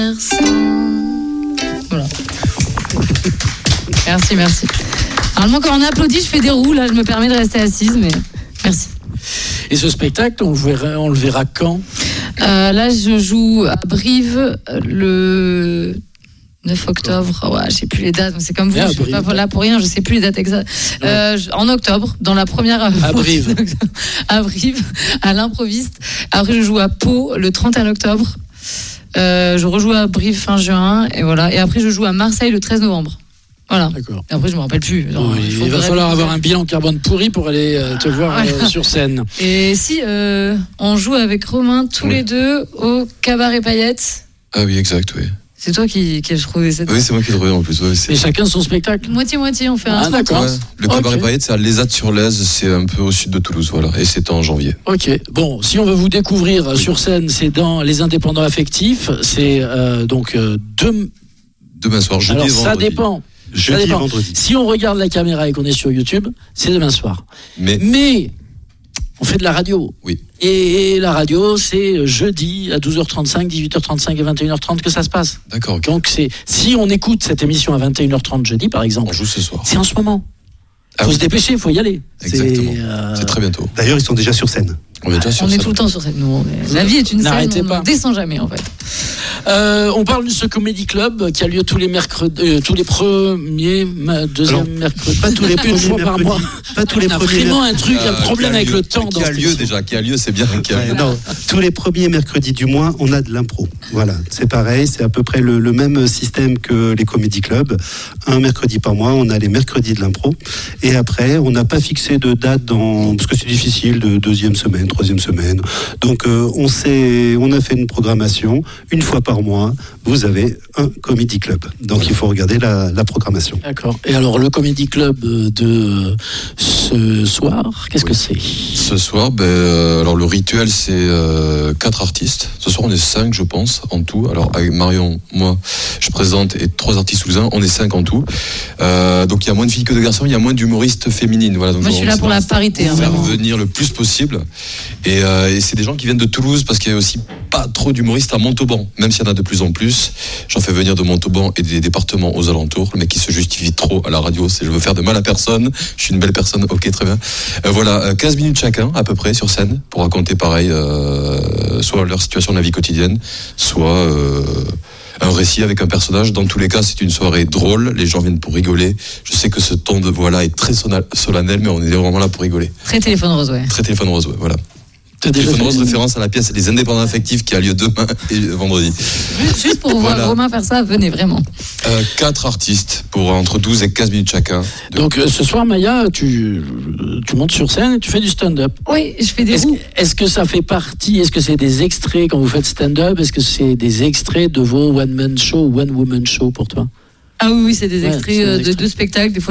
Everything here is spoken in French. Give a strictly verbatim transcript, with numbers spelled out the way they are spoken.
Voilà. Merci, merci. Normalement, quand on applaudit, je fais des roues. Là, je me permets de rester assise, mais merci. Et ce spectacle, on le verra, on le verra quand ? euh, Là, je joue à Brive le neuf octobre. Ouais, je sais plus les dates. C'est comme vous, yeah, je suis pas là pour rien. Je sais plus les dates exactes. Euh, en octobre, dans la première. À Brive. À Brive, à l'improviste. Après, je joue à Pau le trente et un octobre. Euh, je rejoue à Brive fin juin et voilà. Et après, je joue à Marseille le treize novembre. Voilà. D'accord. Et après, je me rappelle plus. Genre, oui, il, il va falloir avoir un bilan carbone pourri pour aller euh, te voir euh, sur scène. Et si euh, on joue avec Romain tous oui. les deux au Cabaret Paillettes. Ah oui, exact, oui. C'est toi qui, qui as trouvé cette. Oui, c'est moi qui ai trouvé en plus. Ouais, et chacun son spectacle. Moitié moitié, on fait un. Ah d'accord. Ouais. Le Cabaret okay. Paillettes, c'est à Lézat-sur-Lèze, c'est un peu au sud de Toulouse, voilà. Et c'est en janvier. Ok. Bon, si on veut vous découvrir oui. sur scène, c'est dans Les Indépendants Affectifs. C'est euh, donc euh, deux. Demain soir, jeudi Alors, et vendredi. Ça dépend. Jeudi et vendredi. Si on regarde la caméra et qu'on est sur YouTube, c'est demain soir. Mais, Mais on fait de la radio. Oui. Et, et la radio, c'est jeudi à douze heures trente-cinq, dix-huit heures trente-cinq et vingt et une heures trente que ça se passe. D'accord. Okay. Donc c'est, si on écoute cette émission à vingt et une heures trente jeudi, par exemple, on joue ce soir. C'est en ce moment. Il ah faut oui. se dépêcher, il faut y aller. Exactement. C'est, euh... c'est très bientôt. D'ailleurs, ils sont déjà sur scène. On est, déjà sur on scène. est tout le temps sur scène. Nous, est... La vie est une N'arrêtez scène, pas. on ne descend jamais en fait. Euh, on parle de ce Comedy Club qui a lieu tous les mercredis, euh, tous les premiers, deuxième mercredi. Pas tous les premiers fois par mois. Pas tous les on a premiers. Vraiment un truc, euh, un problème avec lieu, le temps. Qui a lieu déjà, qui a lieu, c'est bien. Qui a ouais, lieu. Non, tous les premiers mercredis du mois, on a de l'impro. Voilà, c'est pareil, c'est à peu près le, le même système que les Comedy Club. Un mercredi par mois, on a les mercredis de l'impro. Et après, on n'a pas fixé de date dans, parce que c'est difficile, de deuxième semaine, troisième semaine. Donc, euh, on s'est, on a fait une programmation une fois par mois. Vous avez un Comedy Club. Donc, voilà. Il faut regarder la, la programmation. D'accord. Et alors, le Comedy Club de ce soir, qu'est-ce oui. que c'est ? Ce soir, ben, euh, alors le rituel, c'est euh, quatre artistes. Ce soir, on est cinq, je pense, en tout. Alors, avec Marion, moi, je présente, et trois artistes toulousains, on est cinq en tout. Euh, donc, il y a moins de filles que de garçons, il y a moins d'humoristes féminines. Voilà, donc moi, je suis là pour la parité. Faire hein, venir le plus possible. Et, euh, et c'est des gens qui viennent de Toulouse, parce qu'il y a aussi pas trop d'humoristes à Montauban, même s'il y en a de plus en plus. J'en fais venir de Montauban et des départements aux alentours. Le mec qui se justifie trop à la radio, c'est je veux faire de mal à personne, je suis une belle personne, ok, très bien. Euh, voilà, quinze minutes chacun, à peu près, sur scène, pour raconter pareil, euh, soit leur situation de la vie quotidienne, soit euh, un récit avec un personnage. Dans tous les cas, c'est une soirée drôle, les gens viennent pour rigoler. Je sais que ce ton de voix-là est très solennel, mais on est vraiment là pour rigoler. Très téléphone rose, ouais. Très téléphone rose, ouais, voilà. Téléphone rose, référence à la pièce Les Indépendants Affectifs qui a lieu demain et vendredi. Juste pour voir voilà. Romain faire ça, venez vraiment. Euh, quatre artistes pour entre douze et quinze minutes chacun. De... Donc euh, ce soir, Maya, tu, tu montes sur scène et tu fais du stand-up. Oui, je fais des est-ce, roues. Est-ce que ça fait partie, est-ce que c'est des extraits quand vous faites stand-up ? Est-ce que c'est des extraits de vos one-man show ou one-woman show pour toi ? Ah oui, oui, c'est des extraits, ouais, c'est des extraits. de deux spectacles. Des fois,